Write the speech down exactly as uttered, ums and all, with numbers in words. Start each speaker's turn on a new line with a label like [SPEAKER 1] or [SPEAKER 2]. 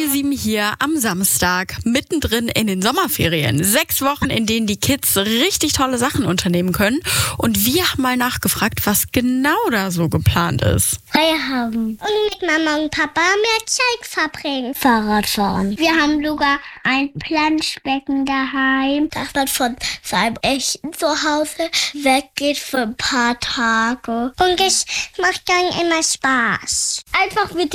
[SPEAKER 1] Radio sieben hier am Samstag, mittendrin in den Sommerferien. Sechs Wochen, in denen die Kids richtig tolle Sachen unternehmen können. Und wir haben mal nachgefragt, was genau da so geplant ist.
[SPEAKER 2] Frei haben. Und mit Mama und Papa mehr Zeit verbringen. Fahrrad fahren. Wir haben sogar ein Planschbecken daheim, dass man von seinem echten Zuhause weggeht für ein paar Tage. Und es macht dann immer Spaß. Einfach mit